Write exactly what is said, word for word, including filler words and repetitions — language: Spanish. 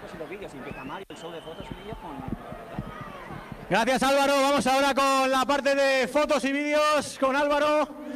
fotos y los vídeos. Y empieza Mario, el show de fotos y vídeos con... Gracias, Álvaro. Vamos ahora con la parte de fotos y vídeos con Álvaro.